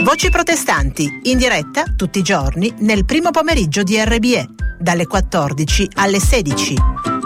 Voci protestanti, in diretta tutti i giorni nel primo pomeriggio di RBE, dalle 14 alle 16.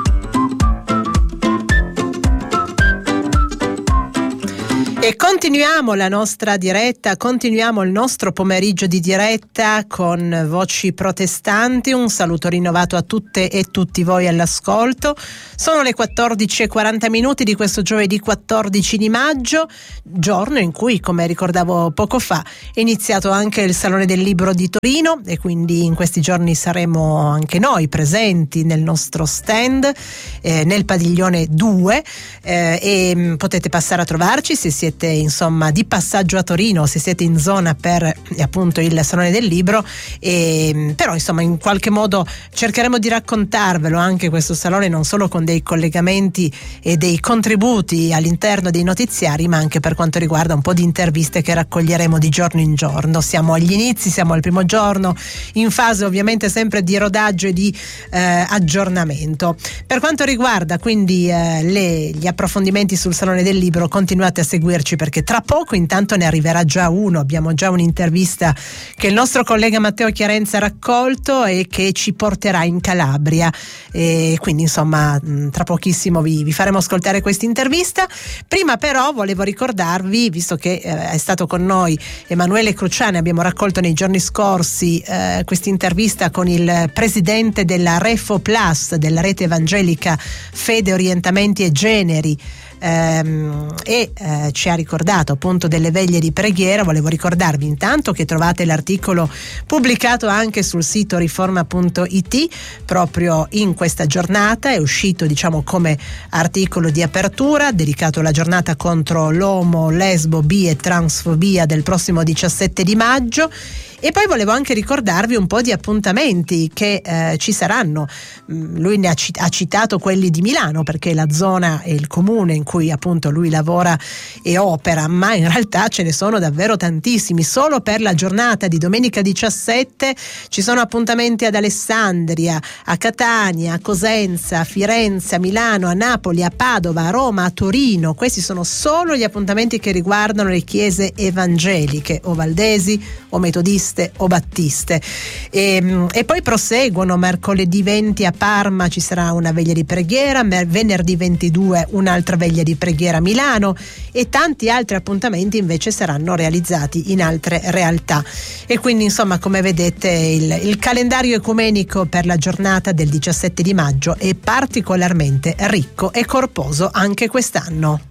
E continuiamo la nostra diretta, continuiamo il nostro pomeriggio di diretta con Voci Protestanti. Un saluto rinnovato a tutte e tutti voi all'ascolto. Sono le 14:40 di questo giovedì 14 di maggio, giorno in cui, come ricordavo poco fa, è iniziato anche il Salone del Libro di Torino, e quindi in questi giorni saremo anche noi presenti nel nostro stand nel padiglione 2 e potete passare a trovarci se siete insomma di passaggio a Torino, se siete in zona per appunto il Salone del Libro, però insomma in qualche modo cercheremo di raccontarvelo anche questo salone, non solo con dei collegamenti e dei contributi all'interno dei notiziari, ma anche per quanto riguarda un po' di interviste che raccoglieremo di giorno in giorno. Siamo agli inizi, siamo al primo giorno, in fase ovviamente sempre di rodaggio e di aggiornamento. Per quanto riguarda quindi gli approfondimenti sul Salone del Libro, continuate a seguirci perché tra poco intanto ne arriverà già uno. Abbiamo già un'intervista che il nostro collega Matteo Chiarenza ha raccolto e che ci porterà in Calabria, e quindi insomma tra pochissimo vi faremo ascoltare questa intervista. Prima però volevo ricordarvi, visto che è stato con noi Emanuele Cruciani, abbiamo raccolto nei giorni scorsi questa intervista con il presidente della Refo Plus, della rete evangelica Fede, Orientamenti e Generi, ci ha ricordato appunto delle veglie di preghiera. Volevo ricordarvi intanto che trovate l'articolo pubblicato anche sul sito riforma.it proprio in questa giornata. È uscito diciamo come articolo di apertura dedicato alla giornata contro l'omo, lesbo, bi e transfobia del prossimo 17 di maggio. E poi volevo anche ricordarvi un po' di appuntamenti che ci saranno. Lui ne ha citato quelli di Milano, perché la zona e il comune in cui appunto lui lavora e opera, ma in realtà ce ne sono davvero tantissimi. Solo per la giornata di domenica 17 ci sono appuntamenti ad Alessandria, a Catania, a Cosenza, a Firenze, a Milano, a Napoli, a Padova, a Roma, a Torino. Questi sono solo gli appuntamenti che riguardano le chiese evangeliche, o valdesi o metodiste o battiste, e poi proseguono. Mercoledì 20 a Parma ci sarà una veglia di preghiera, venerdì 22 un'altra veglia di preghiera a Milano, e tanti altri appuntamenti invece saranno realizzati in altre realtà. E quindi insomma, come vedete, il calendario ecumenico per la giornata del 17 di maggio è particolarmente ricco e corposo anche quest'anno.